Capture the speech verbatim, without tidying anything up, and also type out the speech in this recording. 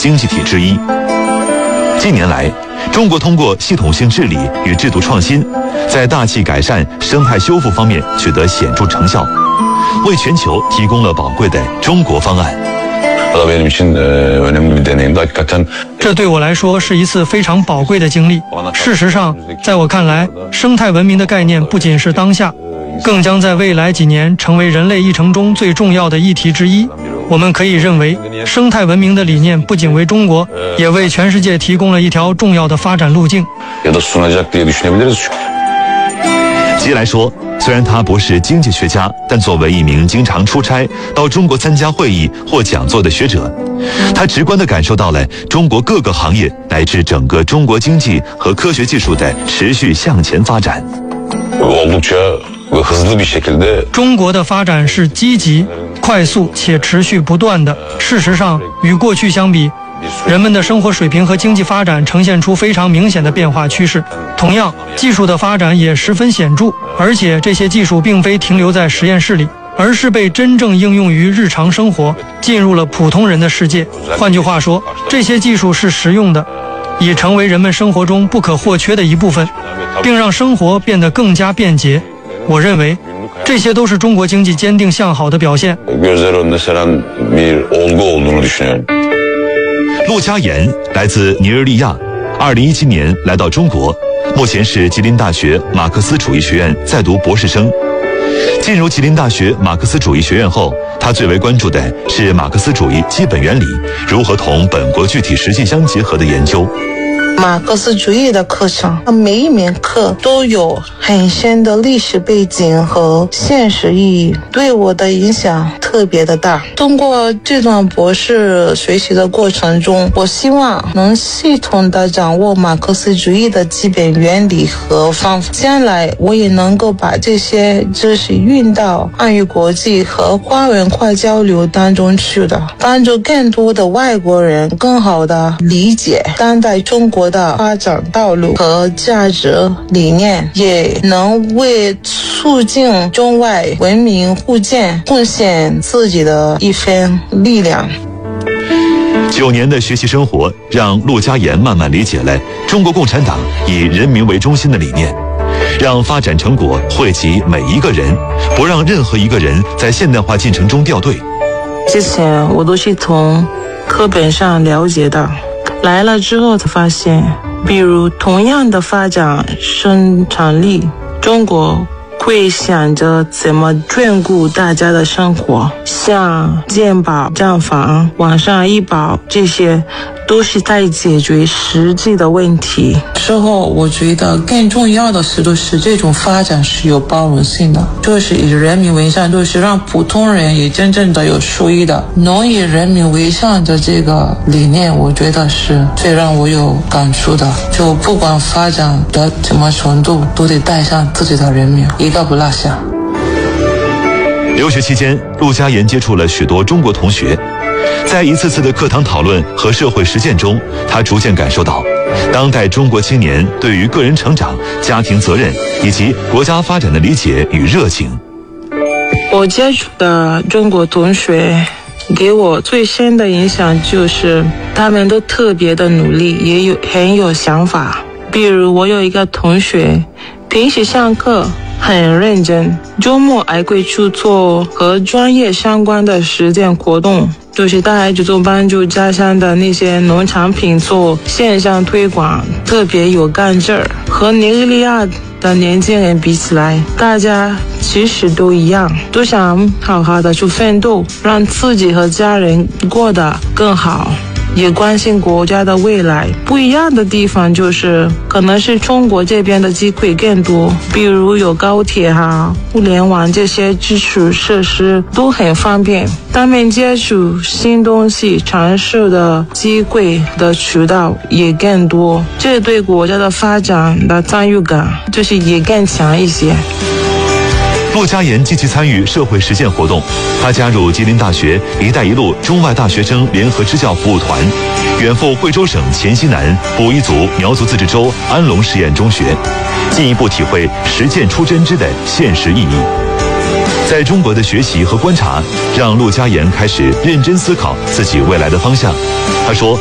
经济体之一。近年来，中国通过系统性治理与制度创新，在大气改善、生态修复方面取得显著成效，为全球提供了宝贵的中国方案。 这对我来说是一次非常宝贵的经历。事实上，在我看来，生态文明的概念不仅是当下，更将在未来几年成为人类议程中最重要的议题之一。我们可以认为，生态文明的理念不仅为中国，也为全世界提供了一条重要的发展路径。 吉来说，虽然他不是经济学家，但作为一名经常出差到中国参加会议或讲座的学者，他直观地感受到了中国各个行业乃至整个中国经济和科学技术的持续向前发展。 中国的发展是积极、快速且持续不断的。事实上，与过去相比，人们的生活水平和经济发展呈现出非常明显的变化趋势。同样，技术的发展也十分显著，而且这些技术并非停留在实验室里，而是被真正应用于日常生活，进入了普通人的世界。换句话说，这些技术是实用的，已成为人们生活中不可或缺的一部分，并让生活变得更加便捷。我认为，这些都是中国经济坚定向好的表现。 陆家岩来自尼日利亚，二零一七年来到中国，目前是吉林大学马克思主义学院在读博士生。进入吉林大学马克思主义学院后，他最为关注的是马克思主义基本原理如何同本国具体实际相结合的研究。 马克思主义的课程，每一门课都有很深的历史背景和现实意义，对我的影响特别的大。通过这段博士学习的过程中，我希望能系统地掌握马克思主义的基本原理和方法，将来我也能够把这些知识运到汉语国际和跨文化交流当中去的，帮助更多的外国人更好地理解当代中国的发展道路和价值理念，也能为促进中外文明互鉴贡献自己的一份力量。 九年的学习生活让陆家岩慢慢理解了中国共产党以人民为中心的理念，让发展成果惠及每一个人，不让任何一个人在现代化进程中掉队。 之前我都是从课本上了解的，来了之后才发现，比如同样的发展生产力，中国会想着怎么眷顾大家的生活，像健保、账房、网上医保，这些都是在解决实际的问题。之后我觉得更重要的是，就是这种发展是有包容性的，就是以人民为上，就是让普通人也真正的有收益的。能以人民为上的这个理念，我觉得是最让我有感触的。就不管发展的什么程度，都得带上自己的人民，一个不落下。 留学期间，陆家岩接触了许多中国同学，在一次次的课堂讨论和社会实践中，他逐渐感受到当代中国青年对于个人成长、家庭责任以及国家发展的理解与热情。 我接触的中国同学给我最深的影响就是他们都特别的努力，也有很有想法。比如我有一个同学，平时上课很认真，周末还会去做和专业相关的实践活动，就是带孩子做帮助家乡的那些农产品做线上推广，特别有干劲儿。和尼日利亚的年轻人比起来，大家其实都一样，都想好好的去奋斗，让自己和家人过得更好，也关心国家的未来。不一样的地方就是可能是中国这边的机会更多，比如有高铁啊、互联网这些基础设施都很方便，他们接触新东西尝试的机会的渠道也更多，这对国家的发展的参与感就是也更强一些。 陆家岩积极参与社会实践活动，他加入吉林大学“一带一路”中外大学生联合支教服务团，远赴贵州省黔西南布依族苗族自治州安龙实验中学，进一步体会实践出真知的现实意义。在中国的学习和观察，让陆家岩开始认真思考自己未来的方向。他说，